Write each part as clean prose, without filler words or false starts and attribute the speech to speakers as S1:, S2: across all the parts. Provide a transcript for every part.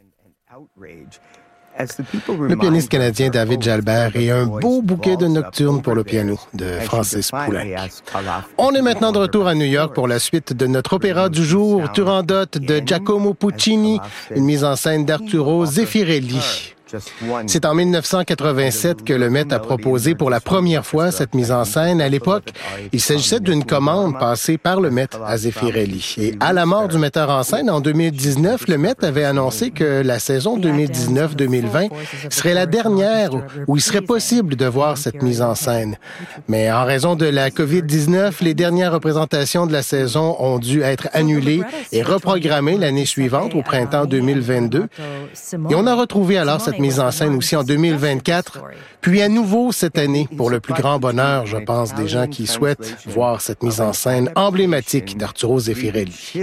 S1: Le pianiste canadien David Jalbert et un beau bouquet de nocturnes pour le piano de Francis Poulenc. On est maintenant de retour à New York pour la suite de notre opéra du jour, Turandot de Giacomo Puccini, une mise en scène d'Arturo Zeffirelli. C'est en 1987 que le Met a proposé pour la première fois cette mise en scène. À l'époque, il s'agissait d'une commande passée par le Met à Zeffirelli. Et à la mort du metteur en scène, en 2019, le Met avait annoncé que la saison 2019-2020 serait la dernière où il serait possible de voir cette mise en scène. Mais en raison de la COVID-19, les dernières représentations de la saison ont dû être annulées et reprogrammées l'année suivante, au printemps 2022. Et on a retrouvé alors cette mise en scène aussi en 2024, puis à nouveau cette année, pour le plus grand bonheur, je pense, des gens qui souhaitent voir cette mise en scène emblématique d'Arturo Zeffirelli.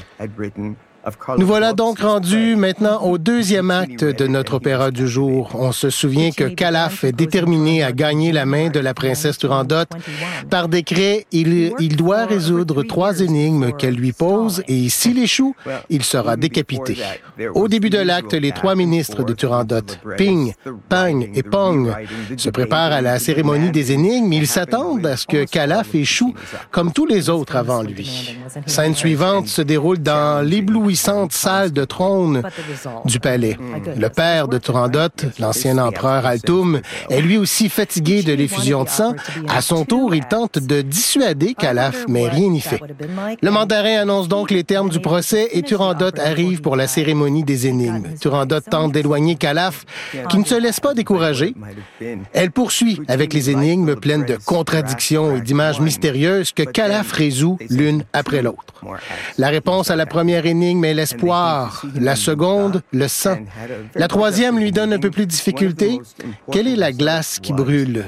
S1: Nous voilà donc rendus maintenant au deuxième acte de notre opéra du jour. On se souvient que Calaf est déterminé à gagner la main de la princesse Turandot. Par décret, il doit résoudre 3 énigmes qu'elle lui pose et s'il échoue, il sera décapité. Au début de l'acte, les 3 ministres de Turandot, Ping, Pang et Pong, se préparent à la cérémonie des énigmes. Ils s'attendent à ce que Calaf échoue comme tous les autres avant lui. Scène suivante se déroule dans l'éblouissante salle de trône du palais. Le père de Turandot, l'ancien empereur Altoum, est lui aussi fatigué de l'effusion de sang. À son tour, il tente de dissuader Calaf, mais rien n'y fait. Le mandarin annonce donc les termes du procès et Turandot arrive pour la cérémonie des énigmes. Turandot tente d'éloigner Calaf, qui ne se laisse pas décourager. Elle poursuit avec les énigmes pleines de contradictions et d'images mystérieuses que Calaf résout l'une après l'autre. La réponse à la première énigme est l'espoir. La seconde, le sang. La troisième lui donne un peu plus de difficulté. Quelle est la glace qui brûle?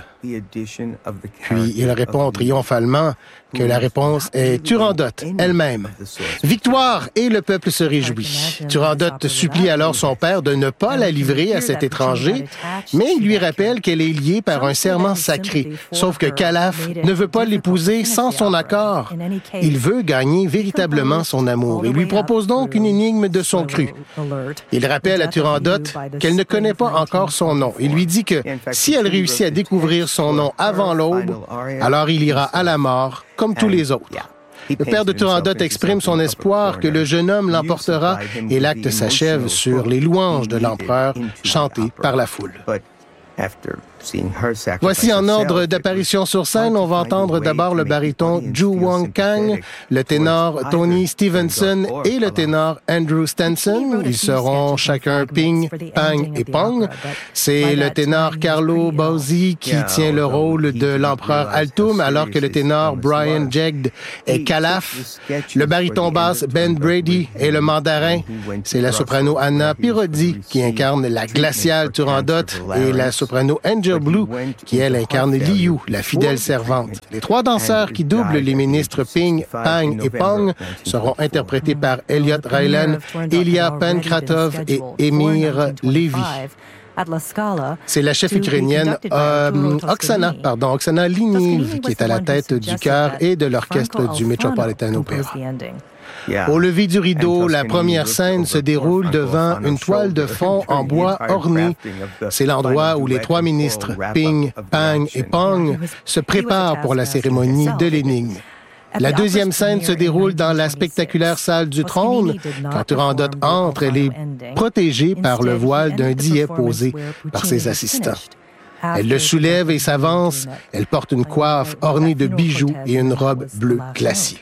S1: Puis il répond triomphalement que la réponse est Turandot elle-même. Victoire et le peuple se réjouit. Turandot supplie alors son père de ne pas la livrer à cet étranger, mais il lui rappelle qu'elle est liée par un serment sacré. Sauf que Calaf ne veut pas l'épouser sans son accord. Il veut gagner véritablement son amour. Il lui propose donc une énigme de son cru. Il rappelle à Turandot qu'elle ne connaît pas encore son nom. Il lui dit que si elle réussit à découvrir son nom avant l'aube, alors il ira à la mort comme tous les autres. Le père de Turandot exprime son espoir que le jeune homme l'emportera et l'acte s'achève sur les louanges de l'empereur chantées par la foule. Voici en ordre d'apparition sur scène, on va entendre d'abord le baryton Ju Wong Kang, le ténor Tony Stevenson et le ténor Andrew Stanson. Ils seront chacun Ping, Pang et Pong. C'est le ténor Carlo Bauzi qui tient le rôle de l'empereur Altoum, alors que le ténor Brian Jegd est Calaf. Le baryton basse Ben Brady est le mandarin. C'est la soprano Anna Pirodi qui incarne la glaciale Turandot et la soprano Angel Blue, qui elle incarne Liu, la fidèle servante. Les 3 danseurs qui doublent les ministres Ping, Pang et Pong seront interprétés par Elliot Rylan, Ilya Pankratov et Emir Levy. C'est la chef ukrainienne Oksana Liniv qui est à la tête du chœur et de l'orchestre du Metropolitan Opera. Au lever du rideau, la première scène se déroule devant une toile de fond en bois ornée. C'est l'endroit où les 3 ministres, Ping, Pang et Pong, se préparent pour la cérémonie de l'énigme. La deuxième scène se déroule dans la spectaculaire salle du trône. Quand Turandot entre, elle est protégée par le voile d'un diet posé par ses assistants. Elle le soulève et s'avance. Elle porte une coiffe ornée de bijoux et une robe bleue glacée.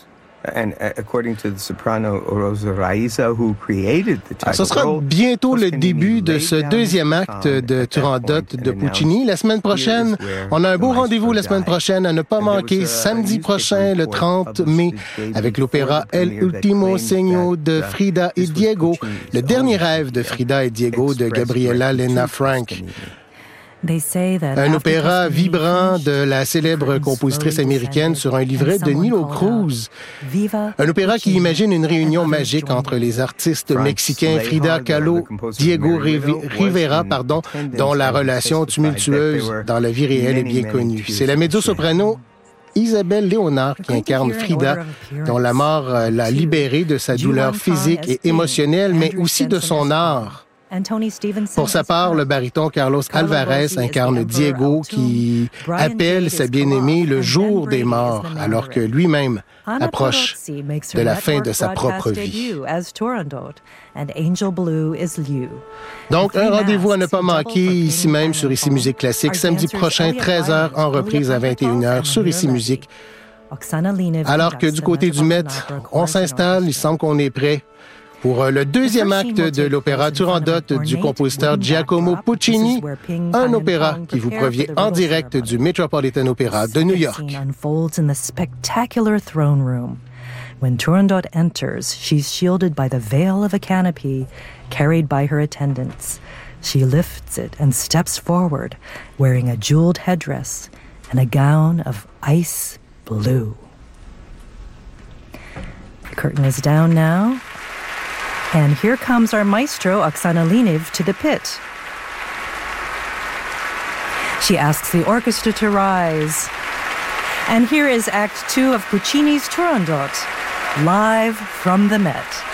S1: Ce sera bientôt le début de ce deuxième acte de Turandot de Puccini. La semaine prochaine, on a un beau rendez-vous la semaine prochaine à ne pas manquer. Samedi prochain, le 30 mai, avec l'opéra El Ultimo Segno de Frida et Diego, le dernier rêve de Frida et Diego de Gabriela Lena Frank. Un opéra vibrant de la célèbre compositrice américaine sur un livret de Nilo Cruz. Un opéra qui imagine une réunion magique entre les artistes mexicains Frida Kahlo, Diego Rivera, dont la relation tumultueuse dans la vie réelle est bien connue. C'est la mezzo-soprano Isabelle Léonard, qui incarne Frida, dont la mort l'a libérée de sa douleur physique et émotionnelle, mais aussi de son art. Pour sa part, le baryton Carlos Alvarez incarne Diego qui appelle sa bien-aimée le jour des morts, alors que lui-même approche de la fin de sa propre vie. Donc, un rendez-vous à ne pas manquer ici même sur Ici Musique Classique, samedi prochain, 13h, en reprise à 21h sur Ici Musique. Alors que du côté du Met, on s'installe, il semble qu'on est prêt pour le deuxième acte de l'opéra Turandot du compositeur Giacomo Puccini, un opéra qui vous provient en direct du Metropolitan Opera de New York.
S2: When Turandot enters, she's shielded by the veil of a canopy carried by her attendants. She lifts it and steps forward, wearing a jeweled headdress and a gown of ice blue. The curtain is down now. And here comes our maestro, Oksana Liniv, to the pit. She asks the orchestra to rise. And here is Act 2 of Puccini's Turandot, live from the Met.